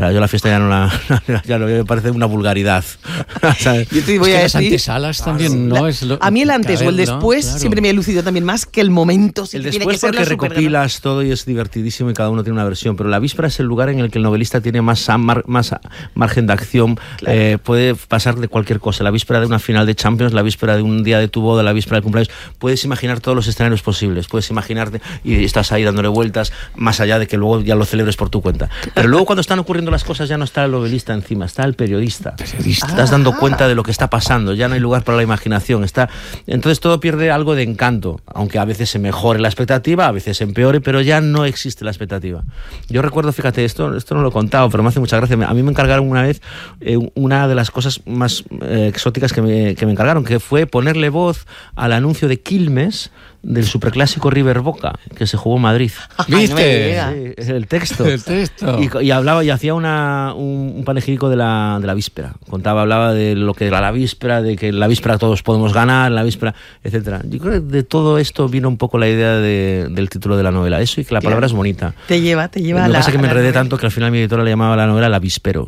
Claro, yo la fiesta ya no me parece una vulgaridad. ¿Sabes? Yo te voy a las decir, antesalas también, ¿no? a mí el antes o el después siempre me ha lucido también más que el momento. El después porque recopilas todo y es divertidísimo y cada uno tiene una versión, pero la víspera es el lugar en el que el novelista tiene más margen de acción. Claro. Puede pasar de cualquier cosa. La víspera de una final de Champions, la víspera de un día de tu boda, la víspera del cumpleaños. Puedes imaginar todos los escenarios posibles. Puedes imaginarte y estás ahí dándole vueltas, más allá de que luego ya lo celebres por tu cuenta. Pero luego cuando están ocurriendo las cosas ya no está el novelista encima, está el periodista. Estás dando cuenta de lo que está pasando, ya no hay lugar para la imaginación. Entonces todo pierde algo de encanto, aunque a veces se mejore la expectativa, a veces se empeore, pero ya no existe la expectativa. Yo recuerdo, fíjate, esto no lo he contado, pero me hace mucha gracia. A mí me encargaron una vez una de las cosas más exóticas que me encargaron, que fue ponerle voz al anuncio de Quilmes del superclásico River Boca, que se jugó en Madrid. ¿Viste? Sí, el texto. El texto. Y hablaba y hacía un panegírico de la víspera. Hablaba de lo que era la víspera, de que en la víspera todos podemos ganar, la víspera, etcétera. Yo creo que de todo esto vino un poco la idea del título de la novela. Eso y que la palabra es bonita. Te lleva Lo que pasa es que me enredé tanto que al final mi editora le llamaba a la novela La Víspero.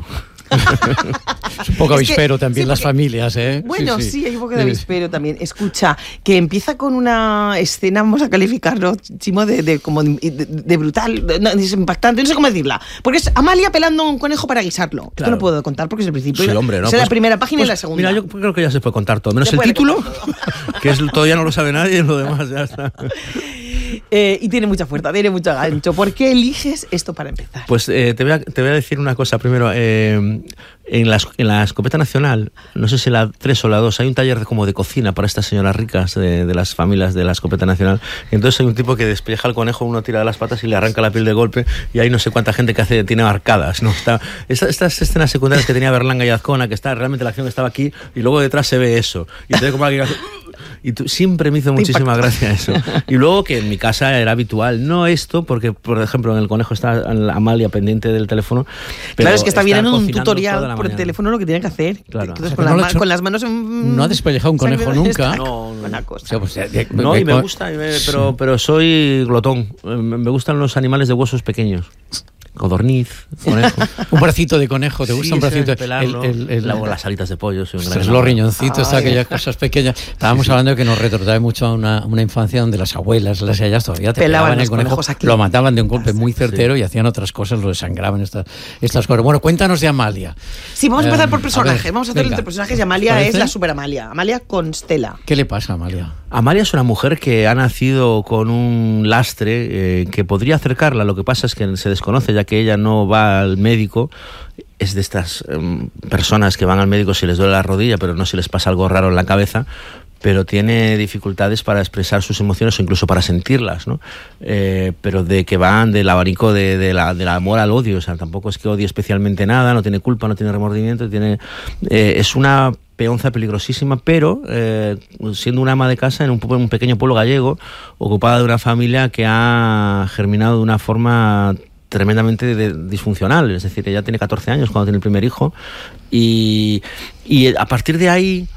Es un poco avispero también, sí, las familias, ¿eh? Bueno, sí, hay un poco de avispero también. Escucha, que empieza con una escena, vamos a calificarlo, Chimo, de brutal, es impactante, no sé cómo decirla, porque es Amalia pelando a un conejo para guisarlo. Claro. Esto lo puedo contar porque es el principio. Sí, hombre, ¿no? Es la primera página y la segunda. Mira, yo creo que ya se puede contar todo, menos el título, que todavía no lo sabe nadie, y lo demás ya está. Y tiene mucha fuerza, tiene mucho gancho. ¿Por qué eliges esto para empezar? Pues te voy a decir una cosa primero. En la Escopeta Nacional, no sé si la 3 o la 2, hay un taller como de cocina para estas señoras ricas de las familias de la Escopeta Nacional. Y entonces hay un tipo que despelleja al conejo, uno tira de las patas y le arranca la piel de golpe, y hay no sé cuánta gente que tiene arcadas, ¿no? Estas escenas secundarias que tenía Berlanga y Azcona, que realmente la acción estaba aquí y luego detrás se ve eso. Y te como alguien y siempre me hizo muchísima gracia eso. Y luego que en mi casa era habitual, no esto, porque por ejemplo en el conejo está Amalia pendiente del teléfono. Pero claro, es que está viendo un tutorial por el teléfono lo que tiene que hacer. Claro. Entonces, con las manos no ha despellejado un conejo nunca. No, una cosa. O sea, pues, no, y me gusta, pero soy glotón. Me gustan los animales de huesos pequeños. Codorniz, conejo. Un bracito de conejo, ¿te gusta un bracito? Las alitas de pollo, soy un gran los riñoncitos, aquellas cosas pequeñas. Estábamos hablando de que nos retrotrae mucho a una infancia donde las abuelas, las ellas todavía te pelaban el conejo, lo mataban de un golpe muy certero y hacían otras cosas, lo desangraban, estas cosas. Bueno, cuéntanos de Amalia. Sí, vamos a empezar por personaje. Vamos a hacer entre personajes y Amalia es la super Amalia. Amalia Constela. ¿Qué le pasa a Amalia? Amalia es una mujer que ha nacido con un lastre que podría acercarla. Lo que pasa es que se desconoce, ya que ella no va al médico. Es de estas personas que van al médico si les duele la rodilla, pero no si les pasa algo raro en la cabeza, pero tiene dificultades para expresar sus emociones o incluso para sentirlas, ¿no? Pero de que van del abanico del amor al odio. O sea, tampoco es que odie especialmente nada, no tiene culpa, no tiene remordimiento, es una peonza peligrosísima, pero siendo una ama de casa en un pequeño pueblo gallego, ocupada de una familia que ha germinado de una forma tremendamente disfuncional. Es decir, ella tiene 14 años cuando tiene el primer hijo y a partir de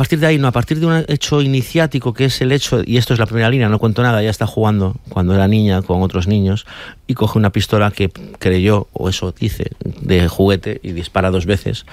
un hecho iniciático, que es el hecho, y esto es la primera línea, no cuento nada, ella está jugando cuando era niña con otros niños y coge una pistola que creyó, o eso dice, de juguete, y dispara 2 veces,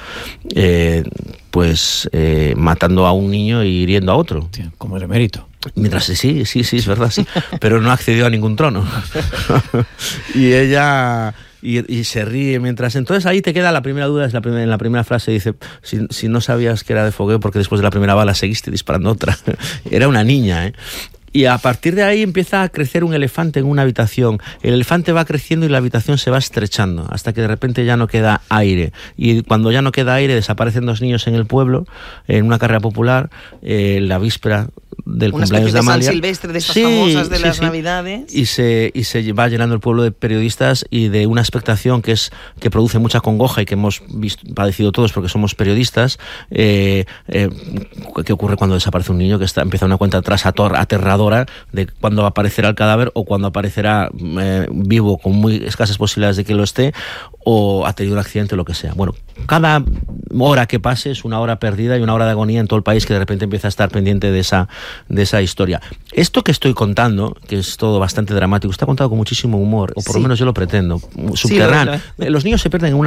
matando a un niño y hiriendo a otro. Sí, como el emérito. Mientras sí, es verdad, sí, pero no accedió a ningún trono. Y ella... Y se ríe mientras... Entonces ahí te queda la primera duda, en la primera frase dice, si no sabías que era de fogueo, porque después de la primera bala seguiste disparando otra. Era una niña, ¿eh? Y a partir de ahí empieza a crecer un elefante en una habitación. El elefante va creciendo y la habitación se va estrechando hasta que de repente ya no queda aire. Y cuando ya no queda aire, desaparecen 2 niños en el pueblo, en una carrera popular, la víspera del cumpleaños de Amalia. Una especie de San Silvestre de estas famosas de las Navidades. Y se va llenando el pueblo de periodistas y de una expectación que produce mucha congoja y que hemos padecido todos porque somos periodistas. ¿Qué ocurre cuando desaparece un niño? Que empieza una cuenta atrás aterradora de cuándo aparecerá el cadáver o cuándo aparecerá vivo con muy escasas posibilidades de que lo esté, o ha tenido un accidente o lo que sea. Bueno, cada hora que pase es una hora perdida y una hora de agonía en todo el país que de repente empieza a estar pendiente de esa historia. Esto que estoy contando, que es todo bastante dramático, está contado con muchísimo humor, o por lo menos yo lo pretendo, subterráneo. Los niños se pierden en